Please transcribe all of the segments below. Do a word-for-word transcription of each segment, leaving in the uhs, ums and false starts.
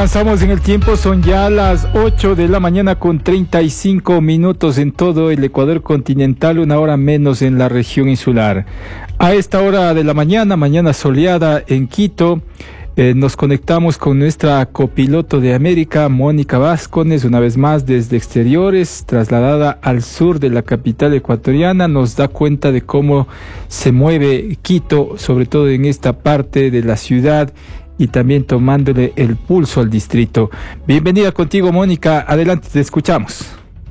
Avanzamos en el tiempo, son ya las ocho de la mañana con treinta y cinco minutos en todo el Ecuador continental, una hora menos en la región insular. A esta hora de la mañana, mañana soleada en Quito, eh, nos conectamos con nuestra copiloto de América, Mónica Vázquez, una vez más desde exteriores, trasladada al sur de la capital ecuatoriana. Nos da cuenta de cómo se mueve Quito, sobre todo en esta parte de la ciudad, y también tomándole el pulso al distrito. Bienvenida contigo, Mónica. Adelante, te escuchamos.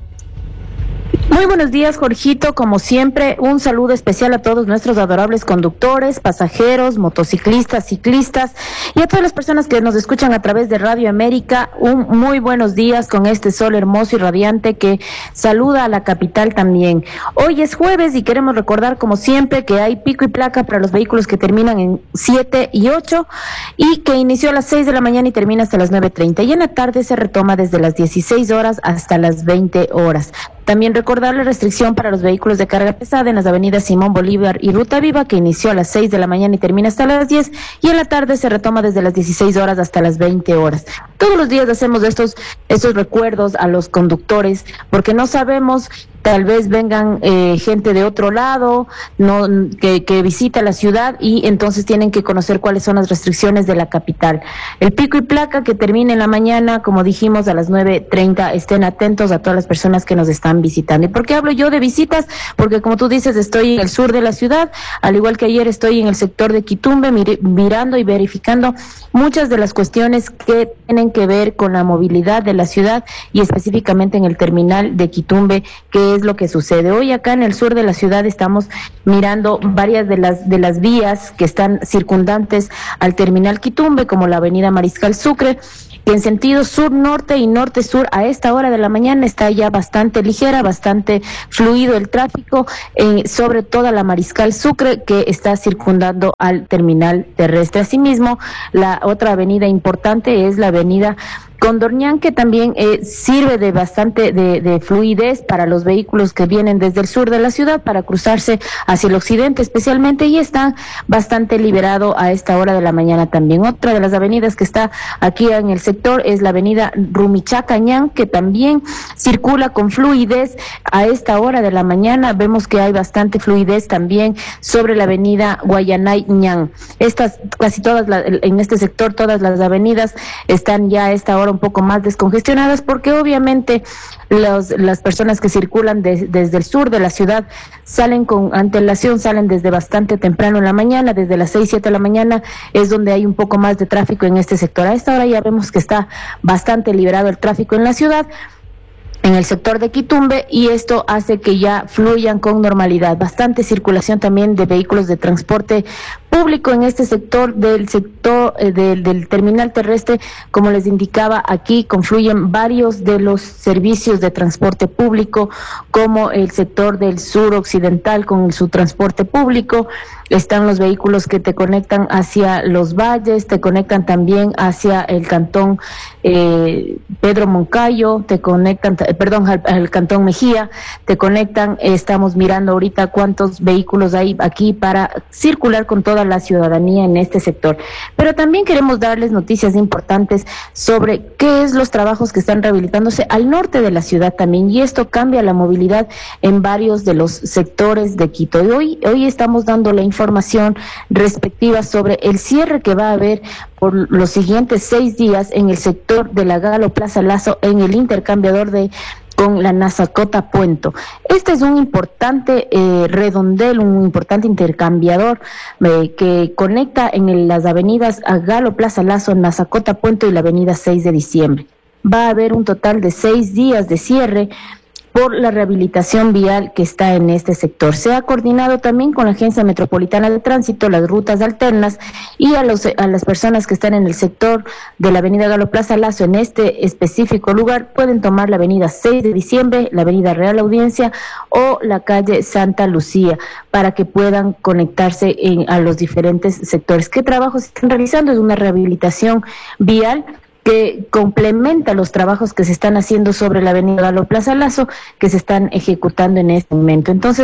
Muy buenos días, Jorgito. Como siempre, un saludo especial a todos nuestros adorables conductores, pasajeros, motociclistas, ciclistas y a todas las personas que nos escuchan a través de Radio América. Un muy buenos días con este sol hermoso y radiante que saluda a la capital también. Hoy es jueves y queremos recordar, como siempre, que hay pico y placa para los vehículos que terminan en siete y ocho y que inició a las seis de la mañana y termina hasta las nueve treinta. Y en la tarde se retoma desde las dieciséis horas hasta las veinte horas. También recordar la restricción para los vehículos de carga pesada en las avenidas Simón Bolívar y Ruta Viva, que inició a las seis de la mañana y termina hasta las diez, y en la tarde se retoma desde las dieciséis horas hasta las veinte horas. Todos los días hacemos estos, estos recuerdos a los conductores, porque no sabemos, tal vez vengan eh, gente de otro lado no que, que visita la ciudad y entonces tienen que conocer cuáles son las restricciones de la capital. El pico y placa que termina en la mañana, como dijimos, a las nueve treinta, estén atentos a todas las personas que nos están visitando. ¿Y por qué hablo yo de visitas? Porque como tú dices, estoy en el sur de la ciudad, al igual que ayer estoy en el sector de Quitumbe mir- mirando y verificando muchas de las cuestiones que tienen que ver con la movilidad de la ciudad y específicamente en el terminal de Quitumbe, que es lo que sucede. Hoy acá en el sur de la ciudad estamos mirando varias de las de las vías que están circundantes al terminal Quitumbe, como la avenida Mariscal Sucre, que en sentido sur-norte y norte-sur a esta hora de la mañana está ya bastante ligera, bastante fluido el tráfico, eh, sobre toda la Mariscal Sucre que está circundando al terminal terrestre. Asimismo, la otra avenida importante es la avenida Condorñán, que también eh, sirve de bastante de, de fluidez para los vehículos que vienen desde el sur de la ciudad para cruzarse hacia el occidente especialmente, y está bastante liberado a esta hora de la mañana también. Otra de las avenidas que está aquí en el sector es la avenida Rumichaca-Ñan, que también circula con fluidez a esta hora de la mañana. Vemos que hay bastante fluidez también sobre la avenida Guayanay-Ñan. Estas, casi todas, la, en este sector, todas las avenidas están ya a esta hora un poco más descongestionadas, porque obviamente los, las personas que circulan de, desde el sur de la ciudad salen con antelación, salen desde bastante temprano en la mañana, desde las seis, siete de la mañana es donde hay un poco más de tráfico en este sector. A esta hora ya vemos que está bastante liberado el tráfico en la ciudad, en el sector de Quitumbe, y esto hace que ya fluyan con normalidad. Bastante circulación también de vehículos de transporte público en este sector del sector eh, del, del terminal terrestre. Como les indicaba, aquí confluyen varios de los servicios de transporte público, como el sector del sur occidental con su transporte público. Están los vehículos que te conectan hacia los valles, te conectan también hacia el cantón eh, Pedro Moncayo, te conectan, perdón, al, al cantón Mejía, te conectan. Estamos mirando ahorita cuántos vehículos hay aquí para circular con toda la ciudadanía en este sector. Pero también queremos darles noticias importantes sobre qué es los trabajos que están rehabilitándose al norte de la ciudad también, y esto cambia la movilidad en varios de los sectores de Quito. Y hoy, hoy estamos dando la información respectiva sobre el cierre que va a haber por los siguientes seis días en el sector de la Galo Plaza Lazo, en el intercambiador de con la Nazacota Puento. Este es un importante eh, redondel, un importante intercambiador eh, que conecta en el, las avenidas a Galo Plaza Lazo, Nazacota Puento y la avenida seis de diciembre. Va a haber un total de seis días de cierre por la rehabilitación vial que está en este sector. Se ha coordinado también con la Agencia Metropolitana de Tránsito, las rutas alternas, y a, los, a las personas que están en el sector de la avenida Galo Plaza Lazo, en este específico lugar, pueden tomar la avenida seis de diciembre, la avenida Real Audiencia o la calle Santa Lucía, para que puedan conectarse en, a los diferentes sectores. ¿Qué trabajos están realizando? Es una rehabilitación vial que complementa los trabajos que se están haciendo sobre la avenida Galo Plaza Lazo, que se están ejecutando en este momento. Entonces,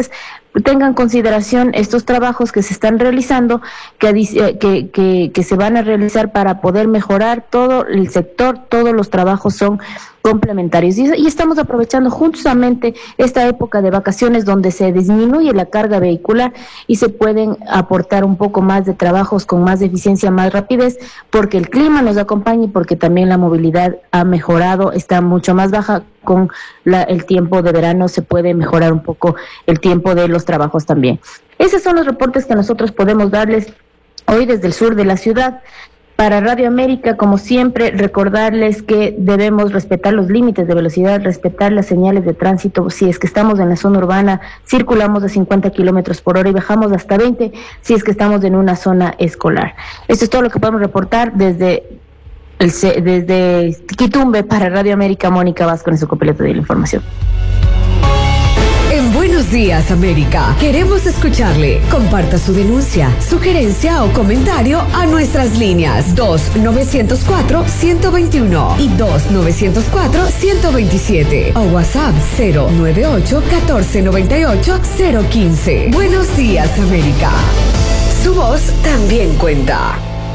tengan consideración estos trabajos que se están realizando, que, que, que, que se van a realizar para poder mejorar todo el sector. Todos los trabajos son complementarios y, y estamos aprovechando justamente esta época de vacaciones donde se disminuye la carga vehicular y se pueden aportar un poco más de trabajos con más eficiencia, más rapidez, porque el clima nos acompaña y porque también la movilidad ha mejorado, está mucho más baja. Con la, el tiempo de verano se puede mejorar un poco el tiempo de los trabajos también. Esos son los reportes que nosotros podemos darles hoy desde el sur de la ciudad. Para Radio América, como siempre, recordarles que debemos respetar los límites de velocidad, respetar las señales de tránsito. Si es que estamos en la zona urbana, circulamos a cincuenta kilómetros por hora y bajamos hasta veinte si es que estamos en una zona escolar. Esto es todo lo que podemos reportar desde el, desde Quitumbe para Radio América. Mónica Vázquez con su copiloto de la información. En Buenos Días, América, queremos escucharle. Comparta su denuncia, sugerencia o comentario a nuestras líneas dos nueve cero cuatro, uno dos uno y dos nueve cero cuatro, uno dos siete o WhatsApp cero nueve ocho, uno cuatro nueve ocho, cero uno cinco. Buenos Días, América. Su voz también cuenta.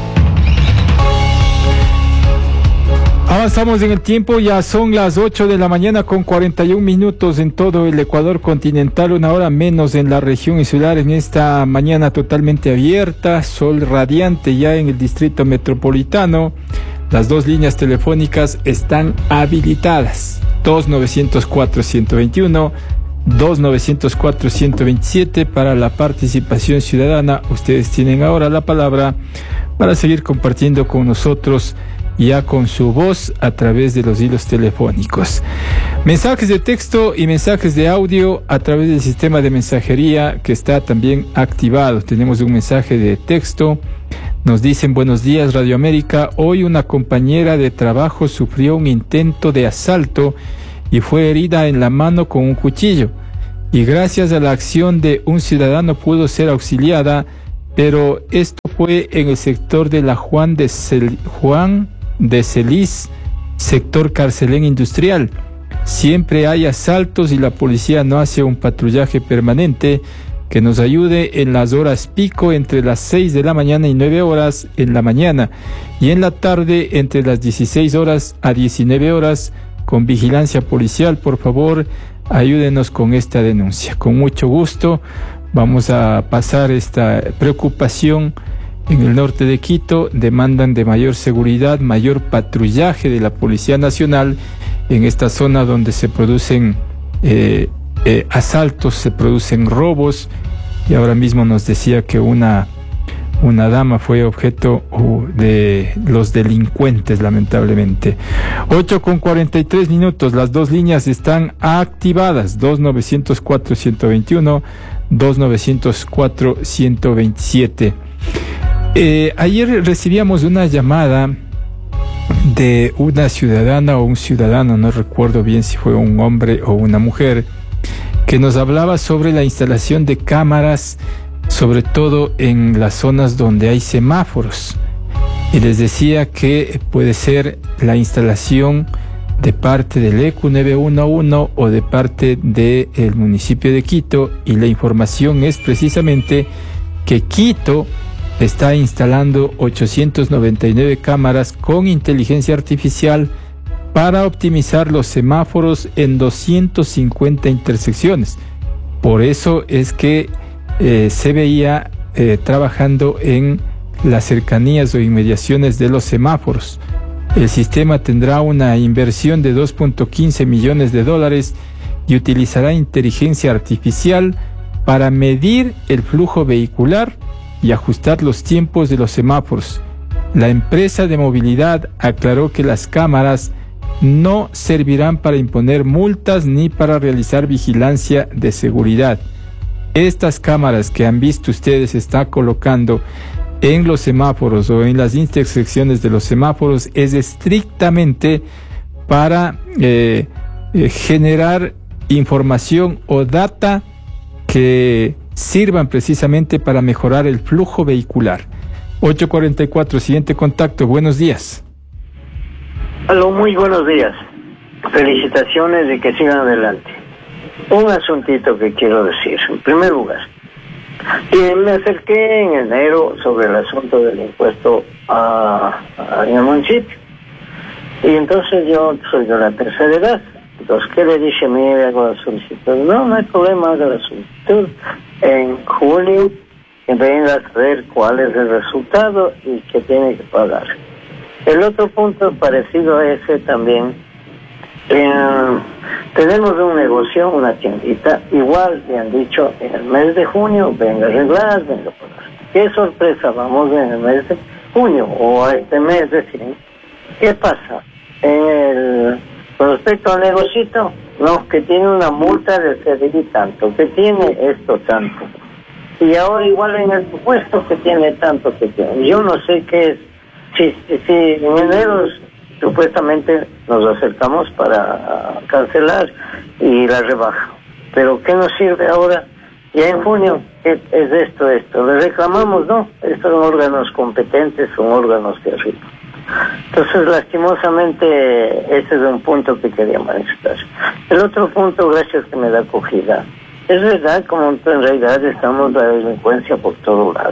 Avanzamos en el tiempo, ya son las ocho de la mañana con cuarenta y un minutos en todo el Ecuador continental, una hora menos en la región insular, en esta mañana totalmente abierta, sol radiante ya en el distrito metropolitano. Las dos líneas telefónicas están habilitadas, dos nueve cero cuatro, uno dos uno, dos nueve cero cuatro, uno dos siete para la participación ciudadana. Ustedes tienen ahora la palabra para seguir compartiendo con nosotros ya con su voz a través de los hilos telefónicos. Mensajes de texto y mensajes de audio a través del sistema de mensajería que está también activado. Tenemos un mensaje de texto. Nos dicen: buenos días, Radio América. Hoy una compañera de trabajo sufrió un intento de asalto y fue herida en la mano con un cuchillo. Y gracias a la acción de un ciudadano pudo ser auxiliada, pero esto fue en el sector de la Juan de Cel- Juan de Celis, sector Carcelén Industrial. Siempre hay asaltos y la policía no hace un patrullaje permanente que nos ayude en las horas pico entre las seis de la mañana y nueve horas en la mañana y en la tarde entre las dieciséis horas a diecinueve horas con vigilancia policial. Por favor, ayúdenos con esta denuncia. Con mucho gusto vamos a pasar esta preocupación. En el norte de Quito demandan de mayor seguridad, mayor patrullaje de la Policía Nacional en esta zona donde se producen eh, eh, asaltos, se producen robos, y ahora mismo nos decía que una, una dama fue objeto uh, de los delincuentes, lamentablemente. ocho con cuarenta y tres minutos, las dos líneas están activadas, dos nueve cero cuatro, uno dos uno, dos nueve cero cuatro, uno dos siete. Eh, ayer recibíamos una llamada de una ciudadana o un ciudadano, no recuerdo bien si fue un hombre o una mujer, que nos hablaba sobre la instalación de cámaras, sobre todo en las zonas donde hay semáforos. Y les decía que puede ser la instalación de parte del E C U nueve uno uno o de parte del municipio de Quito, y la información es precisamente que Quito está instalando ochocientas noventa y nueve cámaras con inteligencia artificial para optimizar los semáforos en doscientas cincuenta intersecciones. Por eso es que eh, se veía eh, trabajando en las cercanías o inmediaciones de los semáforos. El sistema tendrá una inversión de dos punto quince millones de dólares y utilizará inteligencia artificial para medir el flujo vehicular y ajustar los tiempos de los semáforos. La empresa de movilidad aclaró que las cámaras no servirán para imponer multas ni para realizar vigilancia de seguridad. Estas cámaras que han visto ustedes está colocando en los semáforos o en las intersecciones de los semáforos es estrictamente para eh, eh, generar información o data que sirvan precisamente para mejorar el flujo vehicular. ocho cuarenta y cuatro, siguiente contacto. Buenos días. Aló, muy buenos días. Felicitaciones y que sigan adelante. un asuntito que quiero decir. En primer lugar, y me acerqué en enero sobre el asunto del impuesto a, a, en el municipio. Y entonces yo soy de la tercera edad. Entonces, ¿qué le dije? Mire, hago la solicitud. No, no hay problema, haga la solicitud. En julio, que venga a ver cuál es el resultado y qué tiene que pagar. El otro punto parecido a ese también, eh, tenemos un negocio, una tiendita, igual le han dicho en el mes de junio, venga a arreglar, venga a pagar. Qué sorpresa, vamos en el mes de junio o a este mes de fin. ¿Qué pasa? En el, con respecto al negocito, no, que tiene una multa de servir tanto, que tiene esto tanto. Y ahora igual en el supuesto que tiene tanto que tiene. Yo no sé qué es. Si, si, si en enero supuestamente nos acercamos para cancelar y la rebaja. Pero ¿qué nos sirve ahora? Ya en junio, ¿qué es esto, esto? Le reclamamos, no, estos son órganos competentes, son órganos de arriba. Entonces, lastimosamente, ese es un punto que quería manifestar. El otro punto, gracias que me da acogida. Es verdad, como en realidad estamos la delincuencia por todo lado.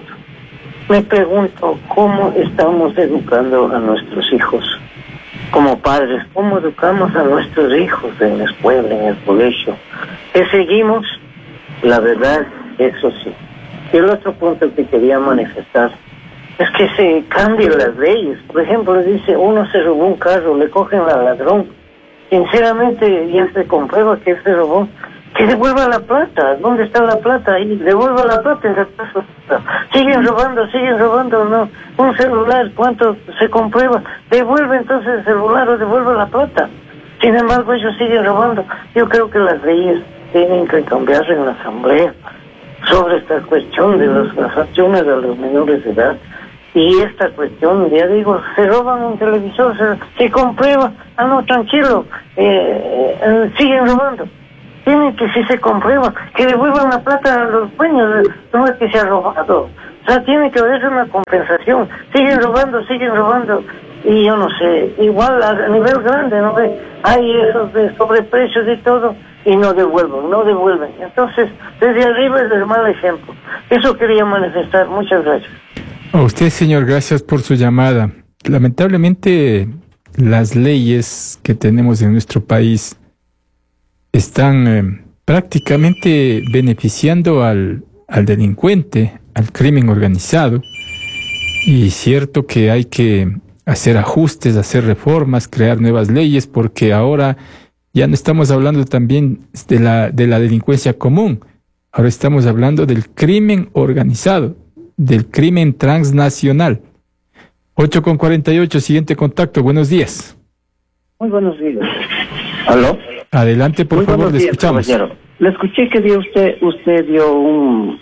Me pregunto, ¿cómo estamos educando a nuestros hijos? Como padres, ¿cómo educamos a nuestros hijos en la escuela, en el colegio? ¿Qué seguimos? La verdad, eso sí. Y el otro punto que quería manifestar es que se cambien las leyes. Por ejemplo, dice, uno se robó un carro, le cogen al ladrón. Sinceramente, ya se comprueba que él se robó. Que devuelva la plata. ¿Dónde está la plata? Ahí, devuelva la plata en la casa. Siguen robando, siguen robando, no. Un celular, ¿cuánto se comprueba? Devuelve entonces el celular o devuelva la plata. Sin embargo, ellos siguen robando. Yo creo que las leyes tienen que cambiarse en la asamblea sobre esta cuestión de las, las acciones de los menores de edad. Y esta cuestión, ya digo, se roban un televisor, se, se comprueba. Ah, no, tranquilo, eh, eh, siguen robando. Tienen que, si se comprueba, que devuelvan la plata a los dueños, no es que se ha robado. O sea, tiene que haber una compensación. Siguen robando, siguen robando. Y yo no sé, igual a nivel grande, ¿no ve? Hay esos de sobreprecios y todo, y no devuelven, no devuelven. Entonces, desde arriba es el mal ejemplo. Eso quería manifestar. Muchas gracias. A usted, señor, gracias por su llamada. Lamentablemente, las leyes que tenemos en nuestro país están eh, prácticamente beneficiando al, al delincuente, al crimen organizado. Y cierto que hay que hacer ajustes, hacer reformas, crear nuevas leyes, porque ahora ya no estamos hablando también de la, de la delincuencia común. Ahora estamos hablando del crimen organizado, del crimen transnacional. ocho con cuarenta y ocho, siguiente contacto. Buenos días. Muy buenos días. ¿Aló? Adelante, por Muy favor, le días, escuchamos. Caballero. Le escuché que dio usted usted dio un,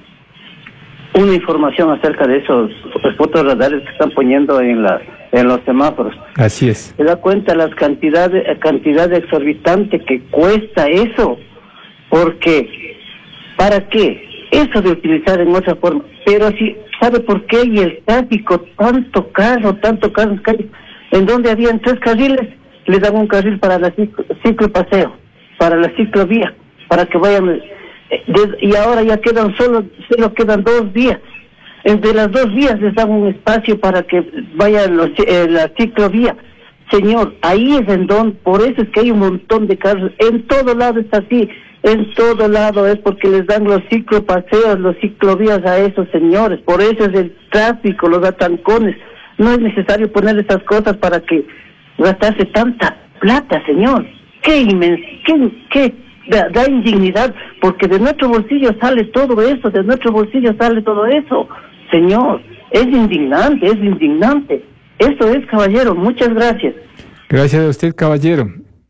una información acerca de esos fotorradares que están poniendo en la en los semáforos. Así es. ¿Se da cuenta las cantidades cantidad exorbitante que cuesta eso? Porque, ¿para qué? Eso de utilizar en otra forma. Pero si, ¿sabe por qué? Y el tráfico, tanto carro, tanto carro, en donde habían tres carriles, le dan un carril para la ciclo, ciclopaseo, para la ciclovía, para que vayan, eh, de, y ahora ya quedan solo, solo quedan dos vías. Entre las dos vías les dan un espacio para que vayan los, eh, la ciclovía. Señor, ahí es en donde, por eso es que hay un montón de carros, en todo lado está así, en todo lado es porque les dan los ciclopaseos, los ciclovías a esos señores, por eso es el tráfico, los atancones. No es necesario poner esas cosas para que gastarse tanta plata, señor. Qué inmenso, qué, qué da, da indignidad, porque de nuestro bolsillo sale todo eso, de nuestro bolsillo sale todo eso, señor. Es indignante, es indignante. Eso es, caballero. Muchas gracias. Gracias a usted, caballero.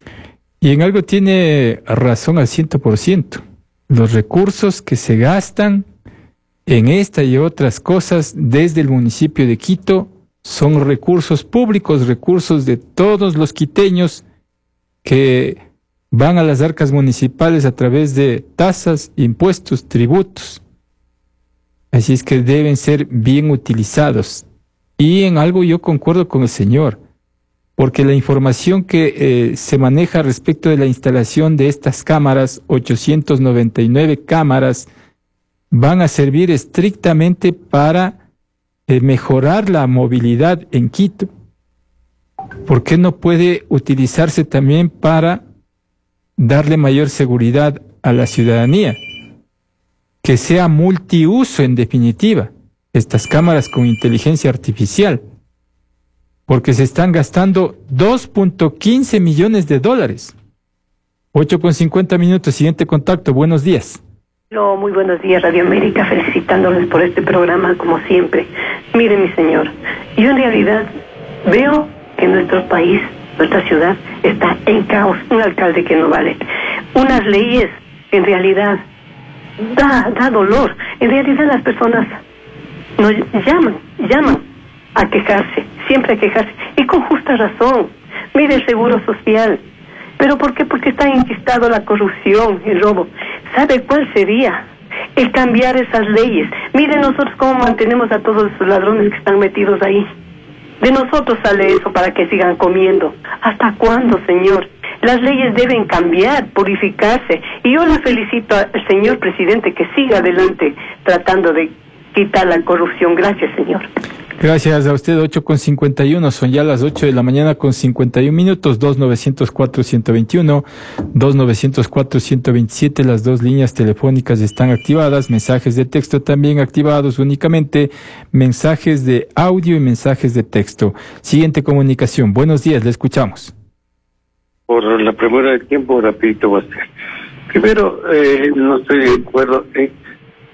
Y en algo tiene razón al ciento por ciento. Los recursos que se gastan en esta y otras cosas desde el municipio de Quito son recursos públicos, recursos de todos los quiteños que van a las arcas municipales a través de tasas, impuestos, tributos. Así es que deben ser bien utilizados. Y en algo yo concuerdo con el señor. porque la información que eh, se maneja respecto de la instalación de estas cámaras, ochocientas noventa y nueve cámaras, van a servir estrictamente para eh, mejorar la movilidad en Quito. ¿Por qué no puede utilizarse también para darle mayor seguridad a la ciudadanía? Que sea multiuso en definitiva, estas cámaras con inteligencia artificial, porque se están gastando dos punto quince millones de dólares. ocho con cincuenta minutos, siguiente contacto, buenos días. No, muy buenos días, Radio América, felicitándoles por este programa, como siempre. Mire, mi señor, yo en realidad veo que nuestro país, nuestra ciudad, está en caos. Un alcalde que no vale. Unas leyes, en realidad, da, da dolor. En realidad las personas nos llaman, llaman a quejarse, siempre a quejarse, y con justa razón. Mire el seguro social. ¿Pero por qué? Porque está enquistado la corrupción, el robo. ¿Sabe cuál sería? El cambiar esas leyes. Miren nosotros cómo mantenemos a todos esos ladrones que están metidos ahí. De nosotros sale eso para que sigan comiendo. ¿Hasta cuándo, señor? Las leyes deben cambiar, purificarse. Y yo le felicito al señor presidente que siga adelante tratando de quitar la corrupción. Gracias, señor. Gracias a usted, ocho con cincuenta y uno, son ya las ocho de la mañana con cincuenta y un minutos, dos nueve cero cuatro, uno cero dos uno, dos nueve cero cuatro, uno cero dos siete, las dos líneas telefónicas están activadas, mensajes de texto también activados, únicamente mensajes de audio y mensajes de texto. Siguiente comunicación, buenos días, le escuchamos. Por la primera del tiempo, rapidito va a ser. Primero, eh, no estoy de acuerdo en...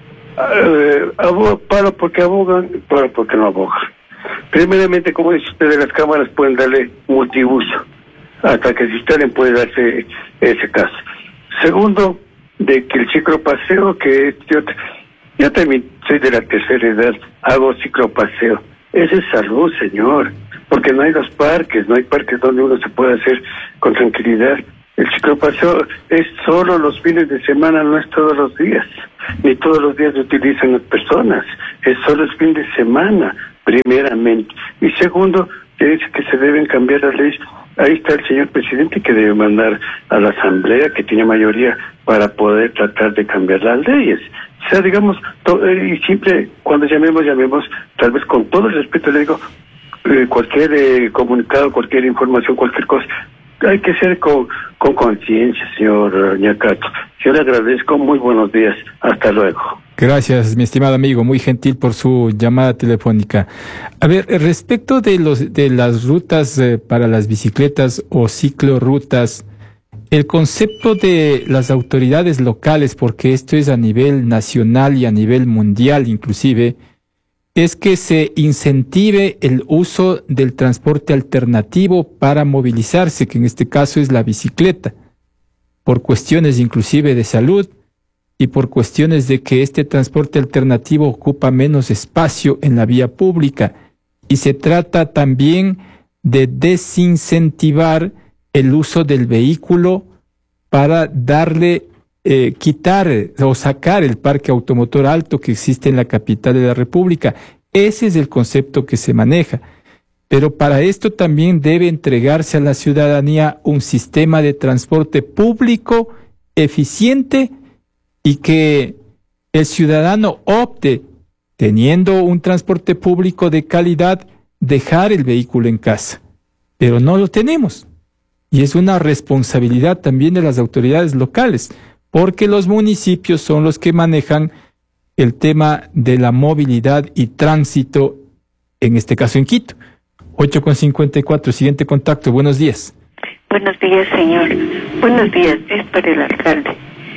Uh, aboga, paro porque abogan, paro porque no abogan. Primeramente, como dice usted, las cámaras pueden darle multiuso. Hasta que se instalen puede darse ese caso. Segundo, de que el ciclopaseo, que yo, yo también soy de la tercera edad, hago ciclopaseo. Esa es salud, señor, porque no hay los parques, no hay parques donde uno se pueda hacer con tranquilidad. El ciclopaseo es solo los fines de semana, no es todos los días, ni todos los días se utilizan las personas, es solo el fin de semana, primeramente. Y segundo, que dice que se deben cambiar las leyes. Ahí está el señor presidente que debe mandar a la asamblea, que tiene mayoría, para poder tratar de cambiar las leyes. O sea, digamos, to- y siempre cuando llamemos, llamemos, tal vez con todo el respeto le digo, eh, cualquier eh, comunicado, cualquier información, cualquier cosa, hay que ser con con conciencia, señor Ñacato. Yo le agradezco, muy buenos días, hasta luego. Gracias, mi estimado amigo, muy gentil por su llamada telefónica. A ver, respecto de los de las rutas eh, para las bicicletas o ciclorrutas, el concepto de las autoridades locales, porque esto es a nivel nacional y a nivel mundial inclusive, es que se incentive el uso del transporte alternativo para movilizarse, que en este caso es la bicicleta, por cuestiones inclusive de salud y por cuestiones de que este transporte alternativo ocupa menos espacio en la vía pública. Y se trata también de desincentivar el uso del vehículo para darle, eh, quitar o sacar el parque automotor alto que existe en la capital de la República. Ese es el concepto que se maneja. Pero para esto también debe entregarse a la ciudadanía un sistema de transporte público eficiente y que el ciudadano opte, teniendo un transporte público de calidad, dejar el vehículo en casa. Pero no lo tenemos. Y es una responsabilidad también de las autoridades locales, porque los municipios son los que manejan el tema de la movilidad y tránsito, en este caso en Quito. ocho con cincuenta y cuatro, siguiente contacto, buenos días. Buenos días, señor. Buenos días, es para el alcalde.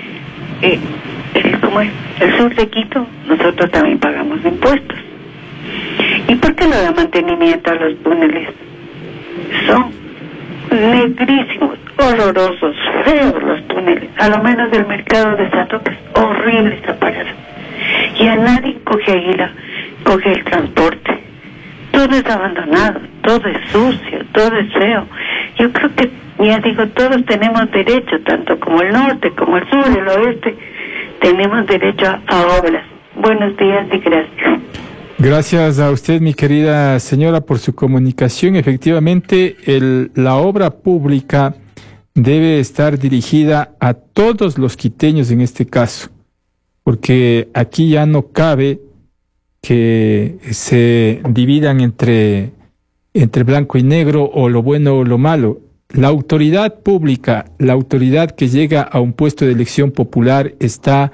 Eh, eh, como es el sur de Quito, nosotros también pagamos impuestos. ¿Y por qué no da mantenimiento a los túneles? Son negrísimos, horrorosos, feos los túneles. A lo menos del mercado de Santo, que es horrible esta parada. Y a nadie coge ahí la, coge el transporte. Todo es abandonado, todo es sucio, todo es feo. Yo creo que, ya digo, todos tenemos derecho, tanto como el norte, como el sur, el oeste, tenemos derecho a, a obras. Buenos días y gracias. Gracias a usted, mi querida señora, por su comunicación. Efectivamente, el, la obra pública debe estar dirigida a todos los quiteños en este caso, porque aquí ya no cabe que se dividan entre, entre blanco y negro o lo bueno o lo malo. La autoridad pública, la autoridad que llega a un puesto de elección popular está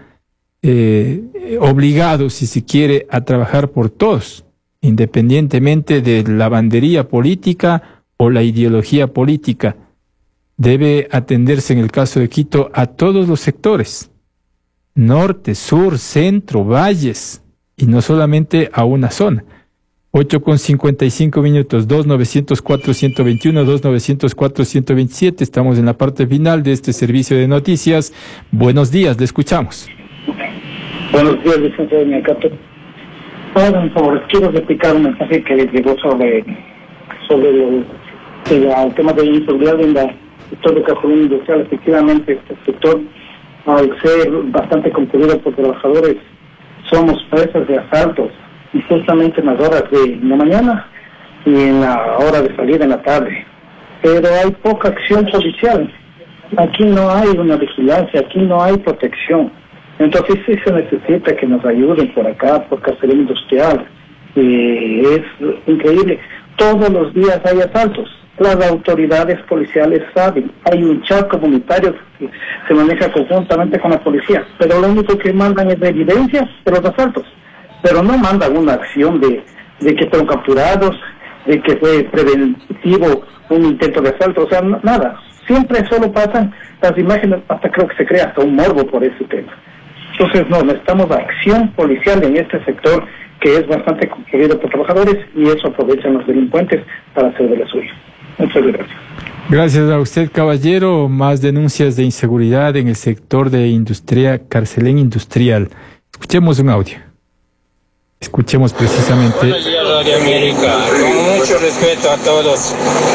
eh, obligado, si se quiere, a trabajar por todos, independientemente de la bandería política o la ideología política. Debe atenderse, en el caso de Quito, a todos los sectores, norte, sur, centro, valles, y no solamente a una zona. ocho con cincuenta y cinco minutos, dos nueve cero cuatro, uno dos uno, dos nueve cero cuatro, uno dos siete. Estamos en la parte final de este servicio de noticias. Buenos días, le escuchamos. Buenos días, licenciado Miacato. Ahora, por favor, quiero replicar un mensaje que les llegó sobre, sobre el, el, el tema de inseguridad en la sector de gasolina industrial. Efectivamente, este sector, al ser bastante concurrido por trabajadores, somos presas de asaltos, y justamente en las horas de la mañana y en la hora de salir en la tarde. Pero hay poca acción policial. Aquí no hay una vigilancia, aquí no hay protección. Entonces sí se necesita que nos ayuden por acá, por gasolina industrial. Eh, es increíble. Todos los días hay asaltos. Las autoridades policiales saben. Hay un chat comunitario que se maneja conjuntamente con la policía. Pero lo único que mandan es de evidencias de los asaltos. Pero no mandan una acción de, de que fueron capturados, de que fue preventivo un intento de asalto. O sea, no, nada. Siempre solo pasan las imágenes, hasta creo que se crea hasta un morbo por ese tema. Entonces, no, necesitamos acción policial en este sector que es bastante concurrido por trabajadores, y eso aprovechan los delincuentes para hacer de la suya. Muchas gracias. Gracias a usted, caballero. Más denuncias de inseguridad en el sector de industria, Carcelén Industrial. Escuchemos un audio. Escuchemos precisamente. Buenos días, Radio América. Con mucho respeto a todos.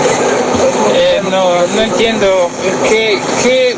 Eh, no, no entiendo qué, qué,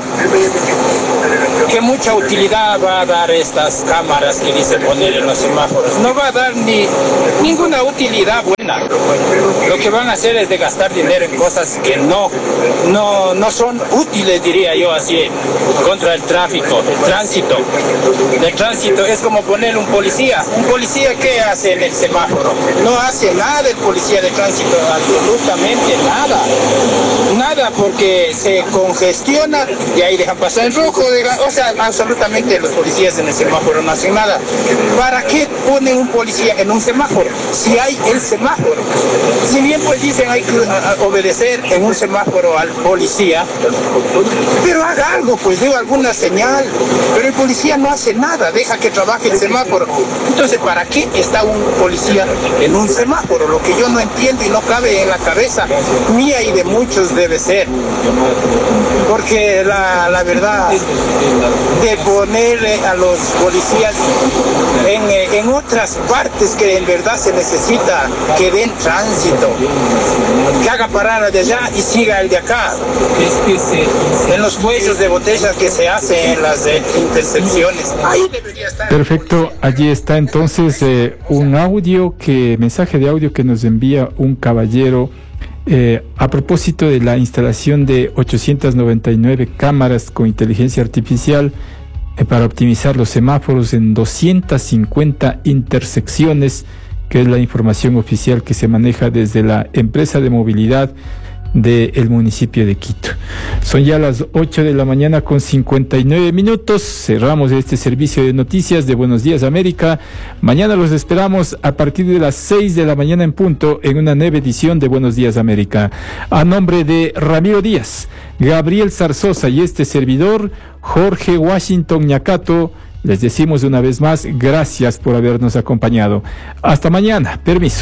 qué mucha utilidad va a dar estas cámaras que dice poner en los semáforos. No va a dar ni ninguna utilidad buena. Lo que van a hacer es de gastar dinero en cosas que no, no, no son útiles, diría yo así, contra el tráfico, el tránsito. El tránsito es como poner un policía. Un policía, ¿qué hace en el semáforo? No hace nada el policía de tránsito, absolutamente nada. Nada, porque se congestiona y ahí dejan pasar el rojo. O sea, absolutamente los policías en el semáforo no hacen nada. ¿Para qué ponen un policía en un semáforo? Si hay el semáforo. Si bien pues dicen hay que obedecer en un semáforo al policía, pero haga algo, pues dé alguna señal. Pero el policía no hace nada, deja que trabaje el semáforo. Entonces, ¿para qué está un policía en un semáforo? Lo que yo no entiendo y no cabe en la cabeza mía y de muchos debe ser. Porque la, la verdad de poner a los policías en, en otras partes que en verdad se necesita que den tránsito, que haga parar de allá y siga el de acá, en los cuellos de botella que se hacen en las eh, intersecciones. Ahí debería estar. Perfecto, allí está entonces eh, un audio, que mensaje de audio que nos envía un caballero eh, a propósito de la instalación de ochocientas noventa y nueve cámaras con inteligencia artificial eh, para optimizar los semáforos en doscientas cincuenta intersecciones, que es la información oficial que se maneja desde la empresa de movilidad del municipio de Quito. Son ya las ocho de la mañana con cincuenta y nueve minutos. Cerramos este servicio de noticias de Buenos Días América. Mañana los esperamos a partir de las seis de la mañana en punto en una nueva edición de Buenos Días América. A nombre de Ramiro Díaz, Gabriel Zarzosa y este servidor, Jorge Washington Ñacato, les decimos una vez más gracias por habernos acompañado. Hasta mañana. Permiso.